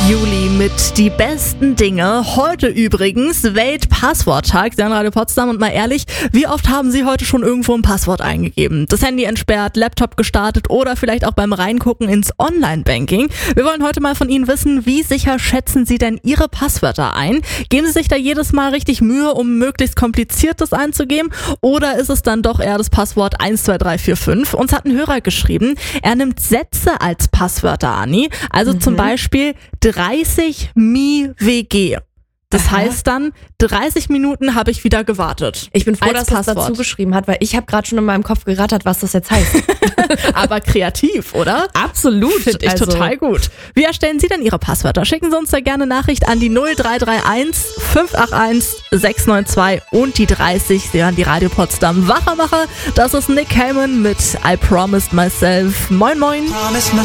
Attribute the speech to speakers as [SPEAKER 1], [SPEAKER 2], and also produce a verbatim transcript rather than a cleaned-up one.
[SPEAKER 1] Juli mit die besten Dinge. Heute übrigens Weltpassworttag. Der Radio Potsdam, und mal ehrlich, wie oft haben Sie heute schon irgendwo ein Passwort eingegeben? Das Handy entsperrt, Laptop gestartet oder vielleicht auch beim Reingucken ins Online-Banking. Wir wollen heute mal von Ihnen wissen, wie sicher schätzen Sie denn Ihre Passwörter ein? Geben Sie sich da jedes Mal richtig Mühe, um möglichst kompliziertes einzugeben? Oder ist es dann doch eher das Passwort eins zwei drei vier fünf? Uns hat ein Hörer geschrieben, er nimmt Sätze als Passwörter, Anni. Also mhm. zum Beispiel dreißig M I W G. Das Aha. heißt dann, dreißig Minuten habe ich wieder gewartet.
[SPEAKER 2] Ich bin froh,
[SPEAKER 1] als
[SPEAKER 2] dass er es dazu geschrieben hat, weil ich habe gerade schon in meinem Kopf gerattert, was das jetzt heißt.
[SPEAKER 1] Aber kreativ, oder?
[SPEAKER 2] Absolut.
[SPEAKER 1] Finde ich
[SPEAKER 2] also.
[SPEAKER 1] total gut. Wie erstellen Sie denn Ihre Passwörter? Schicken Sie uns da gerne Nachricht an die null drei drei eins fünf acht eins sechs neun zwei und die dreißig. Sie hören die Radio Potsdam Wachermacher. Das ist Nick Heyman mit I Promised Myself. Moin, moin.